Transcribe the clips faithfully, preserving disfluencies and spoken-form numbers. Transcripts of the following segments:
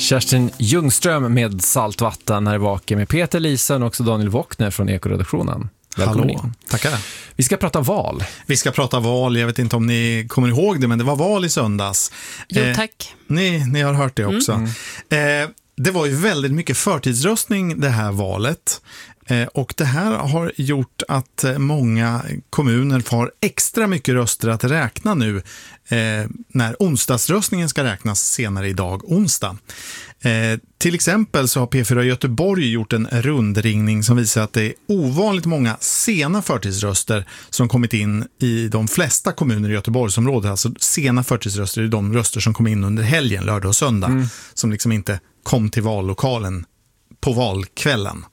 Kerstin Ljungström med Saltvatten här i Vaken med Peter Lisen och också Daniel Wockner från Ekoredaktionen. Välkommen Hallå, in. tackar. Vi ska prata val. Vi ska prata val, jag vet inte om ni kommer ihåg det, men det var val i söndags. Jo, eh, tack. Ni, ni har hört det också. Mm. Eh, det var ju väldigt mycket förtidsröstning det här valet. Eh, och det här har gjort att eh, många kommuner får extra mycket röster att räkna nu eh, när onsdagsröstningen ska räknas senare idag, onsdag. Eh, till exempel så har P fyra Göteborg gjort en rundringning som visar att det är ovanligt många sena förtidsröster som kommit in i de flesta kommuner i Göteborgsområdet. Alltså sena förtidsröster är de röster som kom in under helgen, lördag och söndag, mm. som liksom inte kom till vallokalen på valkvällen.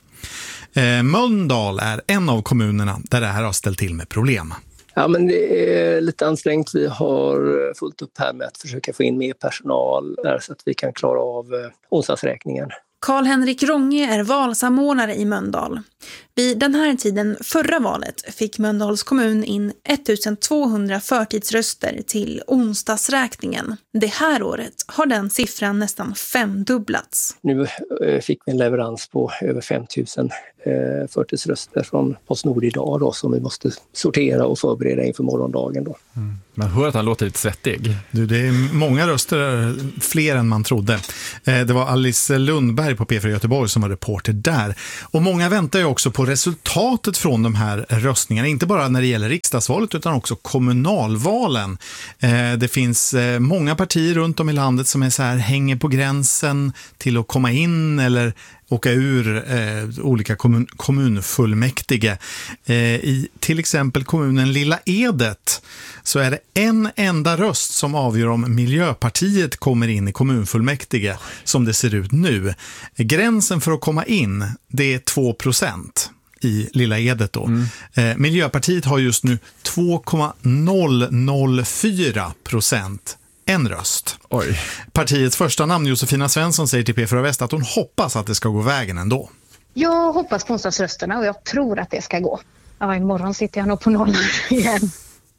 Eh, Mölndal är en av kommunerna där det här har ställt till med problem. Ja, men det är lite ansträngt. Vi har fullt upp här med att försöka få in mer personal där så att vi kan klara av onsdagsräkningen. Karl-Henrik Ronge är valsamordnare i Mölndal. Vid den här tiden förra valet fick Mölndals kommun in ettusentvåhundra förtidsröster till onsdagsräkningen. Det här året har den siffran nästan femdubblats. Nu fick vi en leverans på över fem tusen förtidsröster från Postnord idag då, som vi måste sortera och förbereda inför morgondagen då. Mm. Man hör att han låter lite svettig. Du, det är många röster, fler än man trodde. Det var Alice Lundberg på P fyra Göteborg som var reporter där. Och många väntar ju också på resultatet från de här röstningarna. Inte bara när det gäller riksdagsvalet utan också kommunalvalen. Det finns många partier runt om i landet som är så här, hänger på gränsen till att komma in eller åka ur eh, olika kommun, kommunfullmäktige. Eh, I till exempel kommunen Lilla Edet så är det en enda röst som avgör om Miljöpartiet kommer in i kommunfullmäktige som det ser ut nu. Gränsen för att komma in, det är två procent i Lilla Edet då. Mm. Eh, Miljöpartiet har just nu två komma noll noll fyra procent. En röst. Oj. Partiets första namn Josefina Svensson säger till P fyra Väst att hon hoppas att det ska gå vägen ändå. Jag hoppas på onsdagsrösterna och jag tror att det ska gå. Ja, imorgon sitter jag nog på nollan igen.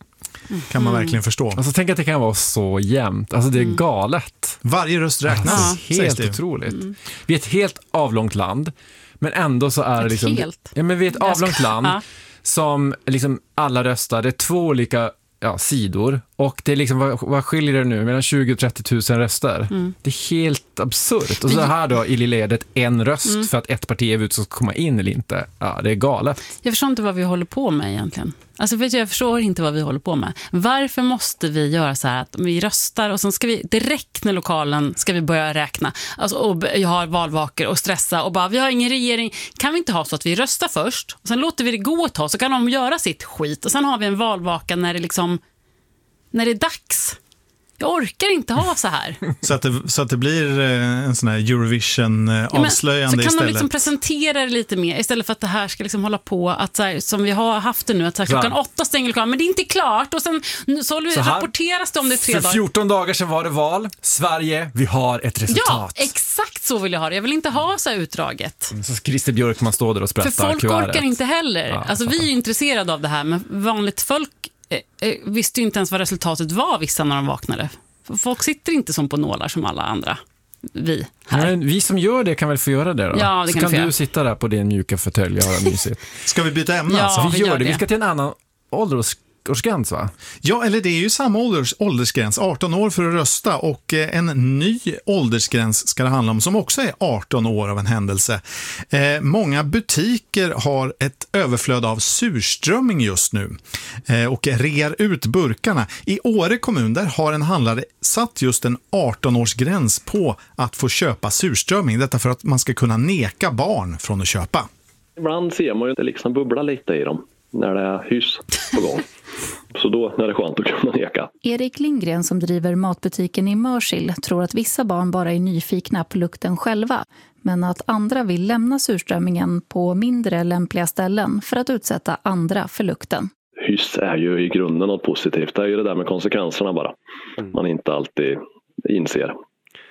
Kan man verkligen förstå. Alltså tänk att det kan vara så jämnt. Alltså det är galet. Varje röst räknas. Alltså, helt otroligt. Mm. Vi är ett helt avlångt land. Men ändå så är det liksom... Helt. Ja, men vi är ett avlångt land ja. som liksom alla röstar. Det är två olika... Ja, sidor. Och det är liksom, vad, vad skiljer det nu mellan tjugo till trettio tusen röster? Mm. Det är helt absurt. Och så här då i Lilla Edet en röst mm. för att ett parti är ut ska komma in eller inte. Ja, det är galet. Jag förstår inte vad vi håller på med egentligen. Alltså för jag förstår inte vad vi håller på med. Varför måste vi göra så här att vi röstar och sen ska vi direkt när lokalen ska vi börja räkna. Alltså, och jag har valvakor och stressa och bara, vi har ingen regering. Kan vi inte ha så att vi röstar först och sen låter vi det gå ett tag så kan de göra sitt skit och sen har vi en valvaka när det liksom när det är dags. Jag orkar inte ha så här. Så att det, så att det blir en sån här Eurovision-avslöjande ja, så kan istället. de liksom presentera det lite mer istället för att det här ska liksom hålla på att så här, som vi har haft det nu att så här, klockan åtta stänger lokalen, men det är inte klart och sen så, så rapporteras det om det tre dagar. För fjorton dagar sedan var det val. Sverige, vi har ett resultat. Ja, exakt så vill jag ha det. Jag vill inte ha så här utdraget. Så Christer Björkman står där och sprättar För folk kuvertet. orkar inte heller. Ja, alltså vi är intresserade av det här, men vanligt folk eh, visste ju inte ens vad resultatet var vissa när de vaknade. Folk sitter inte som på nålar som alla andra. Vi här. Men vi som gör det kan väl få göra det då? Ja, det så kan, kan du du sitta där på din mjuka fåtölj och ha mysigt. Ska vi byta ämne? Ja, alltså? vi, vi gör gör det. det. Vi ska till en annan ålders årsgräns, va? Ja, eller det är ju samma ålders, åldersgräns, arton år för att rösta, och eh, en ny åldersgräns ska det handla om som också är arton år av en händelse. Eh, många butiker har ett överflöd av surströmming just nu eh, och rear ut burkarna. I Åre kommun där har en handlare satt just en arton-årsgräns på att få köpa surströmming. Detta för att man ska kunna neka barn från att köpa. Ibland ser man ju att det liksom bubblar lite i dem när det är hus på gång. Så då när det är skönt att kunna neka. Erik Lindgren som driver matbutiken i Mörsil tror att vissa barn bara är nyfikna på lukten själva, men att andra vill lämna surströmmingen på mindre lämpliga ställen för att utsätta andra för lukten. Hyss är ju i grunden något positivt. Det är ju det där med konsekvenserna bara. Man inte alltid inser.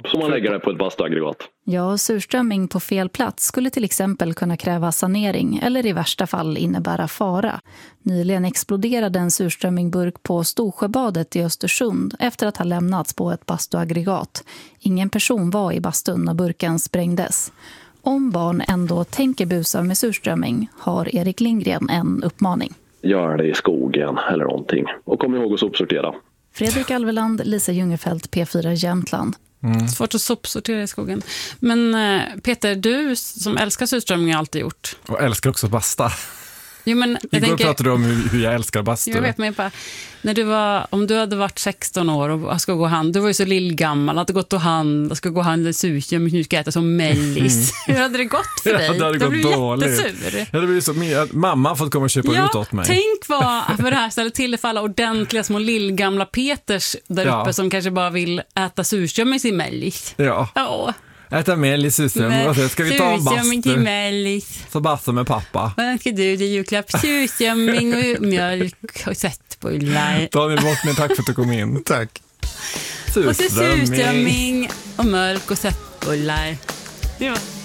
Så man lägger det på ett bastuaggregat. Ja, surströmming på fel plats skulle till exempel kunna kräva sanering eller i värsta fall innebära fara. Nyligen exploderade en surströmmingburk på Storsjöbadet i Östersund efter att ha lämnats på ett bastuaggregat. Ingen person var i bastun när burken sprängdes. Om barn ändå tänker busa med surströmming har Erik Lindgren en uppmaning. Gör det i skogen eller någonting. Och kom ihåg att sopsortera. Fredrik Alveland, Lisa Jungerfelt, P fyra Jämtland. Mm. Svårt att sopsortera i skogen. Men Peter, du som älskar surströmming har alltid gjort. Och älskar också basta. Jo, men jag Igår tänker, pratade du om hur, hur jag älskar bastu. Jag vet, men bara, när du var, om du hade varit sexton år och ska gå hand, du var ju så lillgammal, hade gått och hand och ska gå och handla sushi och nu ska äta som mellis. Hur hade det gått för dig? Ja, det hade du gått blev dåligt. jättesur. Ja, det blev så, mamma har fått komma och köpa ja, ut åt mig. Tänk vad för det här ställer till för alla ordentliga små lillgamla Peters där ja. uppe som kanske bara vill äta sushi med sin mellis. Ja. Ja. Äta mellis, surströmming. Ska vi ta en bastu? Så bastu med pappa. Vad ska du? Det är julklapp, surströmming och mjölk och söttbullar. Daniel Bockner, tack för att du kom in. Tack. Surströmming. Och så surströmming och mjölk och söttbullar. Ja.